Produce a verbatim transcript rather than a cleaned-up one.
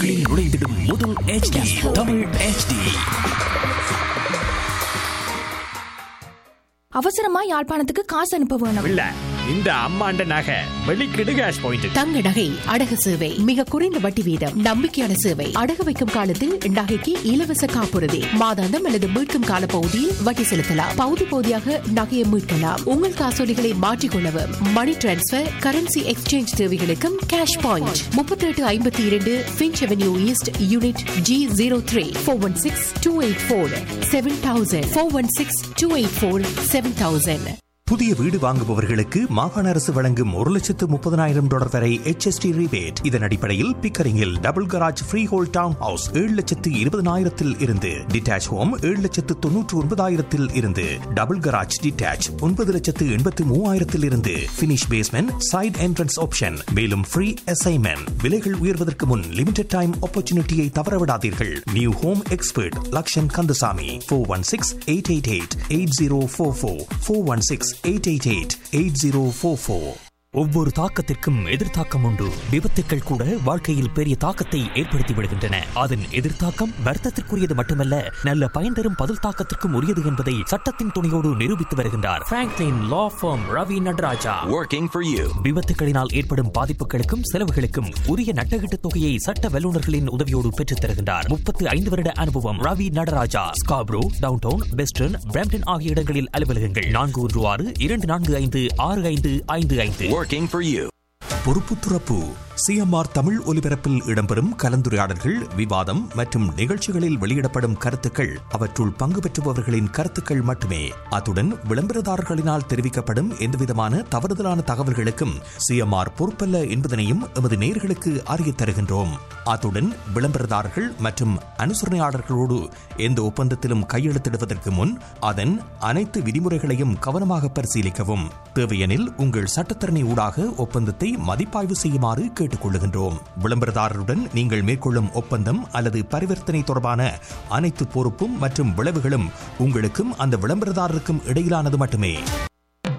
உங்களின் நுழைந்திடும் முதல் H D Tamil H D. அவசரமா யாழ்ப்பாணத்துக்கு காசு அனுப்ப வேணும். இல்ல இந்த அம்மாண்ட நகை வெளிக்கிடு கேஷ் பாயிண்ட். தங்க நகை அடகு சேவை மிக குறைந்த வட்டி வீதம், நம்பிக்கையான சேவை. அடகு வைக்கும் காலத்தில் நகைக்கு இலவச காப்புறுதி, மாதாந்தம் அல்லது மீட்கும் கால பகுதியில் வட்டி செலுத்தலாம். பகுதி பகுதியாக நகையை மீட்கலாம். உங்கள் காசோலிகளை மாற்றிக்கொள்ளவும், மணி டிரான்ஸ்பர், கரன்சி எக்ஸ்சேஞ்ச் தேவைகளுக்கும் கேஷ் பாயிண்ட். முப்பத்தி எட்டு ஐம்பத்தி இரண்டு pinch avenue east unit G zero three four one six two eight four seven thousand four one six two eight four seven thousand. புதிய வீடு வாங்குபவர்களுக்கு மாகாண அரசு வழங்கும் ஒரு லட்சத்து முப்பதனாயிரம் டாலர் வரை H S T ரிபேட். இதன் அடிப்படையில் பிக்கரிங்கில் double garage free whole down house ஏழு லட்சத்து இருபதனாயிரத்தில் இருந்து, டிட்டாச் ஹோம் ஏழு லட்சத்து தொன்னூற்று ஒன்பதாயிரத்தில் இருந்து, டபுள் கராஜ் டிட்டாச் ஒன்பது லட்சத்து எண்பத்து மூவாயிரத்தில் இருந்து, finish basement side entrance option. மேலும் ஃப்ரீ அசைன்மெண்ட். விலைகள் உயர்வதற்கு முன் லிமிடெட் டைம் ஆப்பர்ச்சுனிட்டியை தவறவிடாதீர்கள். New home expert Lakshan Kandasamy four one six eight eight eight eight zero four four four one six eight eight eight eight zero four four. ஒவ்வொரு தாக்கத்திற்கும் எதிர்த்தாக்கம் உண்டு. விபத்துக்கள் கூட வாழ்க்கையில் பெரிய தாக்கத்தை ஏற்படுத்தி விடுகின்றன. அதன் எதிர்த்தாக்கம் வருத்தத்திற்குரியது மட்டுமல்ல, நல்ல பயன் தரும் பதில் தாக்கத்திற்கும் உரியது என்பதை சட்டத்தின் துணையோடு நிரூபித்து வருகின்றார் Franklin law form Ravi Nataraja. Working for you. விபத்துகளினால் ஏற்படும் பாதிப்புகளுக்கும் செலவுகளுக்கும் உரிய நட்டகீட்டு தொகையை சட்ட வல்லுநர்களின் உதவியோடு பெற்றுத் தருகின்றார். முப்பத்தி ஐந்து வருட அனுபவம். Ravi Nataraja. Scarborough, down down, western, Brampton ஆகிய இடங்களில் அலுவலகங்கள். நான்கு ஒன்று ஆறு இரண்டு நான்கு ஐந்து ஆறு ஐந்து ஐந்து ஐந்து. Working for you. பொறுப்பு துறப்பு. சி எம் ஆர் தமிழ் ஒலிபரப்பில் இடம்பெறும் கலந்துரையாடல்கள், விவாதம் மற்றும் நிகழ்ச்சிகளில் வெளியிடப்படும் கருத்துக்கள் அவற்றுள் பங்கு பெற்றுபவர்களின் கருத்துக்கள் மட்டுமே. அத்துடன் விளம்பரதாரர்களினால் தெரிவிக்கப்படும் எந்தவிதமான தவறுதலான தகவல்களுக்கும் சி எம் ஆர் பொறுப்பல்ல என்பதனையும் எமது நேயர்களுக்கு அறியத் தருகின்றோம். அத்துடன் விளம்பரதாரர்கள் மற்றும் அனுசரணையாளர்களோடு எந்த ஒப்பந்தத்திலும் கையெழுத்திடுவதற்கு முன் அதன் அனைத்து விதிமுறைகளையும் கவனமாக பரிசீலிக்கவும். தேவையெனில் உங்கள் சட்டத்தரணி ஊடாக ஒப்பந்தத்தை மதிப்பாய்வு செய்யுமாறு கேட்டுக்கொள்ளுகின்றோம். விளம்பரதாரருடன் நீங்கள் மேற்கொள்ளும் ஒப்பந்தம் அல்லது பரிவர்த்தனை தொடர்பான அனைத்து பொறுப்பும் மற்றும் விளைவுகளும் உங்களுக்கும் அந்த விளம்பரதாரருக்கும் இடையிலானது மட்டுமே.